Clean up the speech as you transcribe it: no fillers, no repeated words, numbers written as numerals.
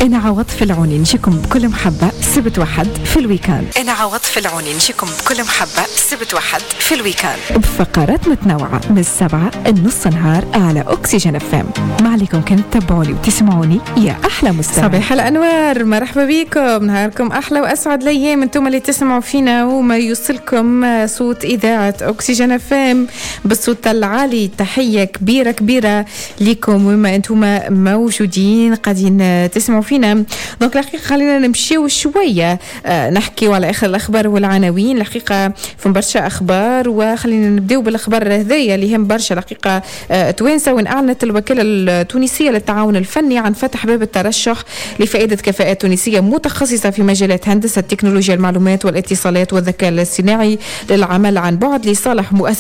أنا عواطف العوني نجيكم بكل محبة سبت واحد في الويكاند. أنا عواطف العوني نجيكم بكل محبة سبت واحد في الويكاند بفقرات متنوعة من 7 النص نهار على أكسجين FM. ما عليكم كنت تتابعوني وتسمعوني يا أحلى مستمع. صباح الأنوار، مرحبا بكم، نهاركم أحلى وأسعد الأيام. أنتم اللي تسمعوا فينا وما يوصلكم صوت إذاعة أكسجين FM بالصوت العالي. تحية كبيرة كبيرة لكم وما أنتم موجودين قاعدين تسمعوا فينا. دونك الحقيقة خلينا نمشيو شوية نحكي على آخر الأخبار والعناوين. الحقيقة في برشا أخبار، وخلينا نبدأ بالأخبار هذية اللي هم برشا. الحقيقة توانسة، وإن أعلنت الوكالة التونسية للتعاون الفني عن فتح باب الترشح لفائدة كفاءات تونسية متخصصة في مجالات هندسة تكنولوجيا المعلومات والاتصالات والذكاء الاصطناعي للعمل عن بعد لصالح مؤسسة